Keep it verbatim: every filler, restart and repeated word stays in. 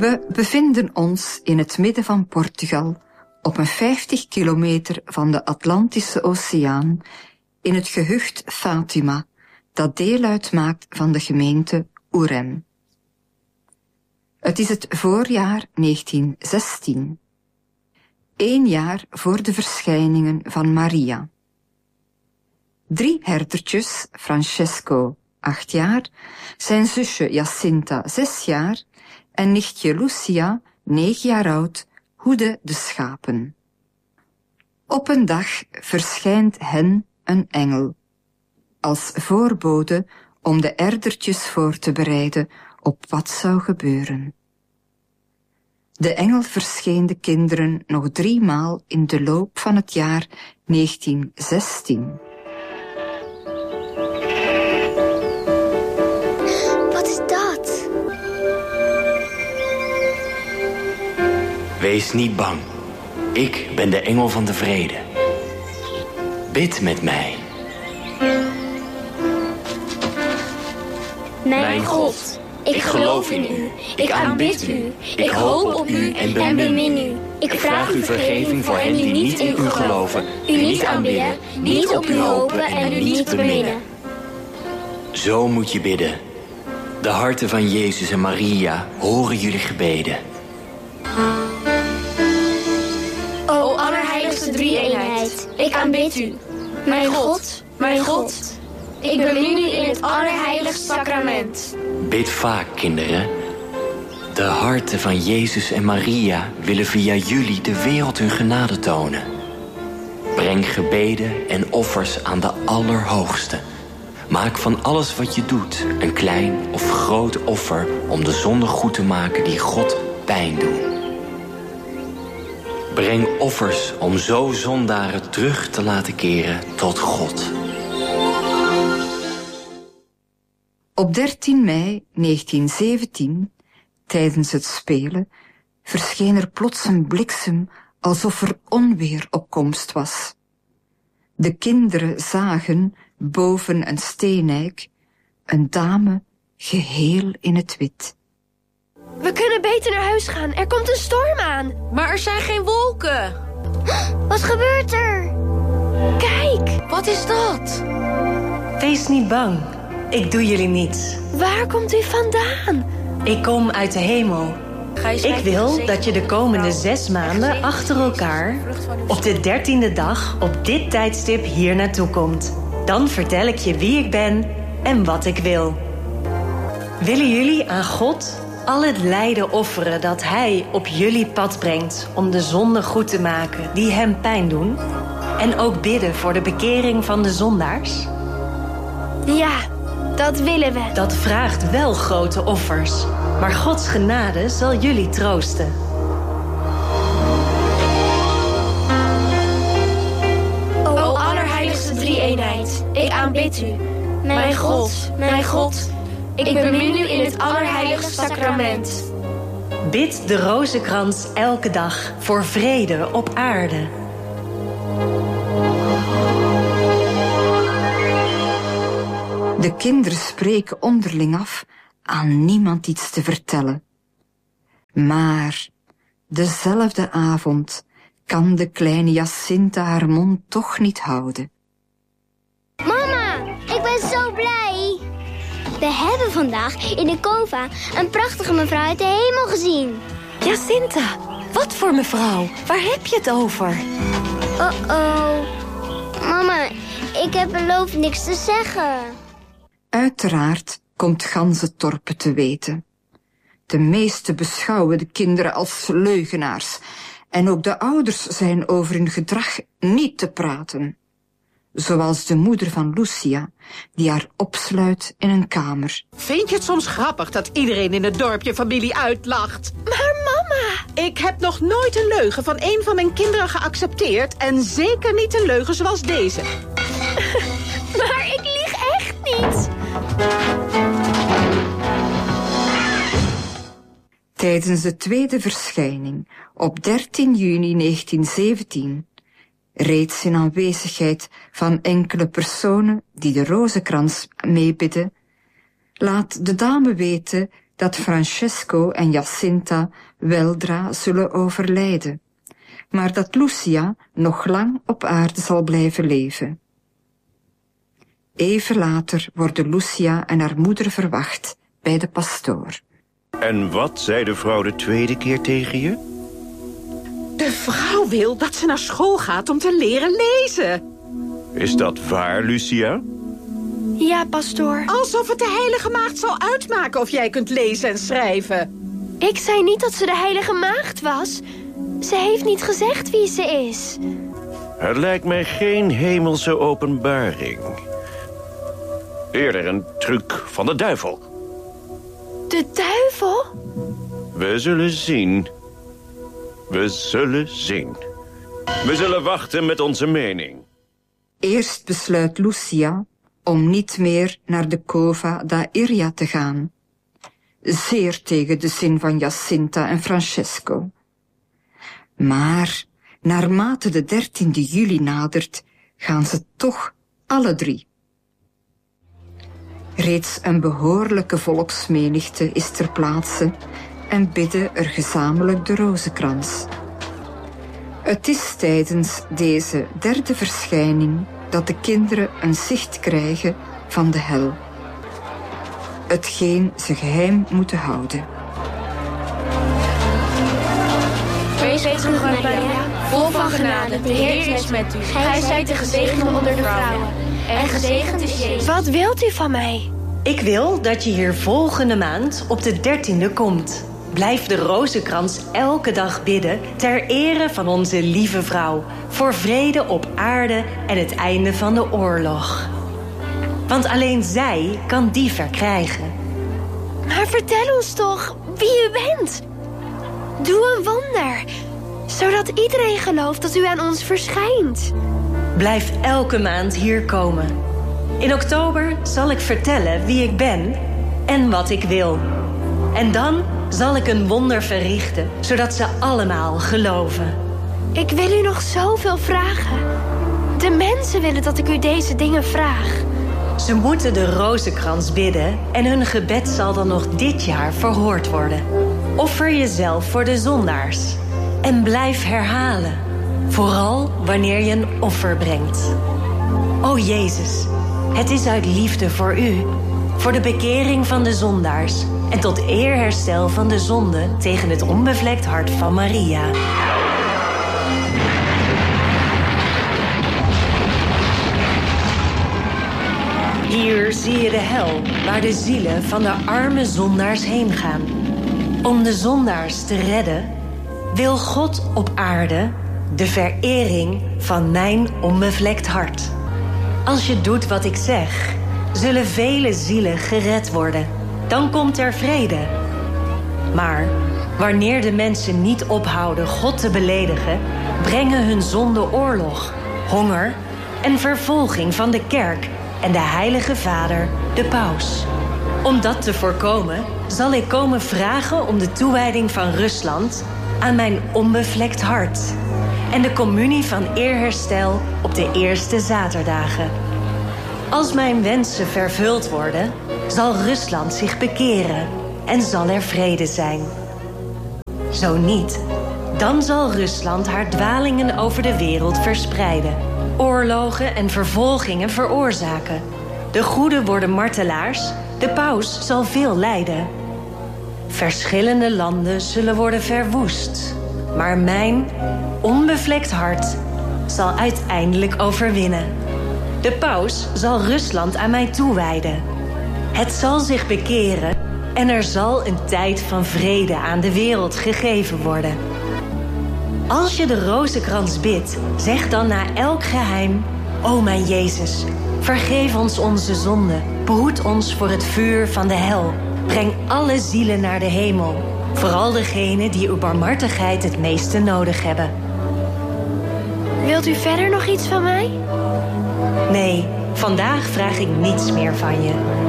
We bevinden ons in het midden van Portugal, op een vijftig kilometer van de Atlantische Oceaan, in het gehucht Fátima, dat deel uitmaakt van de gemeente Ourem. Het is het voorjaar negentien zestien, één jaar voor de verschijningen van Maria. Drie herdertjes, Francesco, acht jaar, zijn zusje Jacinta, zes jaar, en nichtje Lucia, negen jaar oud, hoeden de schapen. Op een dag verschijnt hen een engel, als voorbode om de herdertjes voor te bereiden op wat zou gebeuren. De engel verscheen de kinderen nog driemaal in de loop van het jaar negentien zestien. Wat is dat? Wees niet bang. Ik ben de engel van de vrede. Bid met mij. Mijn God, ik geloof in u. Ik aanbid u. Ik hoop op u en bemin u. Ik vraag u vergeving voor hen die niet in u geloven, u niet aanbidden, niet op u hopen en u niet beminnen. Zo moet je bidden. De harten van Jezus en Maria horen jullie gebeden. O allerheiligste drie-eenheid, ik aanbid u. Mijn God, mijn God, ik bemin u in het allerheiligste sacrament. Bid vaak, kinderen. De harten van Jezus en Maria willen via jullie de wereld hun genade tonen. Breng gebeden en offers aan de Allerhoogste. Maak van alles wat je doet een klein of groot offer om de zonden goed te maken die God pijn doen. Breng offers om zo zondaren terug te laten keren tot God. Op dertien mei negentien zeventien, tijdens het spelen, verscheen er plots een bliksem alsof er onweer op komst was. De kinderen zagen, boven een steeneik, een dame geheel in het wit. We kunnen beter naar huis gaan. Er komt een storm aan. Maar er zijn geen wolken. Wat gebeurt er? Kijk, wat is dat? Wees niet bang. Ik doe jullie niets. Waar komt u vandaan? Ik kom uit de hemel. Ik wil dat je de komende zes maanden achter elkaar op de dertiende dag op dit tijdstip hier naartoe komt. Dan vertel ik je wie ik ben en wat ik wil. Willen jullie aan God al het lijden offeren dat Hij op jullie pad brengt om de zonden goed te maken die Hem pijn doen? En ook bidden voor de bekering van de zondaars? Ja, dat willen we. Dat vraagt wel grote offers, maar Gods genade zal jullie troosten. O allerheiligste drie-eenheid, ik aanbid u. Mijn God, mijn God, ik bemin u in het allerheiligste sacrament. Bid de rozenkrans elke dag voor vrede op aarde. De kinderen spreken onderling af aan niemand iets te vertellen. Maar dezelfde avond kan de kleine Jacinta haar mond toch niet houden. Mama, ik ben zo blij. We hebben vandaag in de Cova een prachtige mevrouw uit de hemel gezien. Jacinta, wat voor mevrouw? Waar heb je het over? Oh-oh. Mama, ik heb beloofd niks te zeggen. Uiteraard komt Ganzentorpen te weten. De meesten beschouwen de kinderen als leugenaars en ook de ouders zijn over hun gedrag niet te praten. Zoals de moeder van Lucia, die haar opsluit in een kamer. Vind je het soms grappig dat iedereen in het dorpje familie uitlacht? Maar mama! Ik heb nog nooit een leugen van een van mijn kinderen geaccepteerd en zeker niet een leugen zoals deze. Maar ik lieg echt niet. Tijdens de tweede verschijning op dertien juni negentien zeventien, reeds in aanwezigheid van enkele personen die de rozenkrans meebidden, laat de dame weten dat Francesco en Jacinta weldra zullen overlijden, maar dat Lucia nog lang op aarde zal blijven leven. Even later worden Lucia en haar moeder verwacht bij de pastoor. En wat zei de vrouw de tweede keer tegen je? De vrouw wil dat ze naar school gaat om te leren lezen. Is dat waar, Lucia? Ja, pastoor. Alsof het de heilige maagd zal uitmaken of jij kunt lezen en schrijven. Ik zei niet dat ze de heilige maagd was. Ze heeft niet gezegd wie ze is. Het lijkt mij geen hemelse openbaring. Eerder een truc van de duivel. De duivel? We zullen zien. We zullen zien. We zullen wachten met onze mening. Eerst besluit Lucia om niet meer naar de Cova da Iria te gaan. Zeer tegen de zin van Jacinta en Francesco. Maar naarmate de dertiende juli nadert, gaan ze toch alle drie. Reeds een behoorlijke volksmenigte is ter plaatse en bidden er gezamenlijk de rozenkrans. Het is tijdens deze derde verschijning dat de kinderen een zicht krijgen van de hel. Hetgeen ze geheim moeten houden. Wees gegroet, Maria, vol van genade, de Heer is met u. Gij zijt de gezegende onder de vrouwen, en gezegend is Jezus. Wat wilt u van mij? Ik wil dat je hier volgende maand op de dertiende komt. Blijf de rozenkrans elke dag bidden ter ere van onze lieve vrouw, voor vrede op aarde en het einde van de oorlog. Want alleen zij kan die verkrijgen. Maar vertel ons toch wie u bent. Doe een wonder, zodat iedereen gelooft dat u aan ons verschijnt. Blijf elke maand hier komen. In oktober zal ik vertellen wie ik ben en wat ik wil. En dan zal ik een wonder verrichten, zodat ze allemaal geloven. Ik wil u nog zoveel vragen. De mensen willen dat ik u deze dingen vraag. Ze moeten de rozenkrans bidden en hun gebed zal dan nog dit jaar verhoord worden. Offer jezelf voor de zondaars en blijf herhalen. Vooral wanneer je een offer brengt. O Jezus, het is uit liefde voor u, voor de bekering van de zondaars en tot eerherstel van de zonde tegen het onbevlekt hart van Maria. Hier zie je de hel, waar de zielen van de arme zondaars heen gaan. Om de zondaars te redden, wil God op aarde de verering van mijn onbevlekt hart. Als je doet wat ik zeg, zullen vele zielen gered worden. Dan komt er vrede. Maar wanneer de mensen niet ophouden God te beledigen, brengen hun zonde oorlog, honger en vervolging van de kerk en de Heilige Vader, de Paus. Om dat te voorkomen, zal ik komen vragen om de toewijding van Rusland aan mijn onbevlekt hart en de communie van eerherstel op de eerste zaterdagen. Als mijn wensen vervuld worden, zal Rusland zich bekeren en zal er vrede zijn. Zo niet, dan zal Rusland haar dwalingen over de wereld verspreiden, oorlogen en vervolgingen veroorzaken. De goeden worden martelaars, de paus zal veel lijden. Verschillende landen zullen worden verwoest, maar mijn onbevlekt hart zal uiteindelijk overwinnen. De paus zal Rusland aan mij toewijden. Het zal zich bekeren en er zal een tijd van vrede aan de wereld gegeven worden. Als je de rozenkrans bidt, zeg dan na elk geheim: O mijn Jezus, vergeef ons onze zonden, behoed ons voor het vuur van de hel. Breng alle zielen naar de hemel, vooral degenen die uw barmhartigheid het meeste nodig hebben. Wilt u verder nog iets van mij? Nee, vandaag vraag ik niets meer van je.